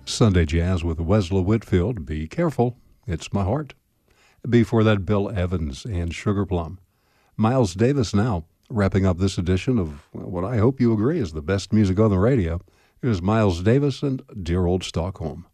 Sunday Jazz with Wesla Whitfield. Be careful, it's my heart. Before that, Bill Evans and Sugar Plum. Miles Davis now, wrapping up this edition of what I hope you agree is the best music on the radio. Here's Miles Davis and Dear Old Stockholm.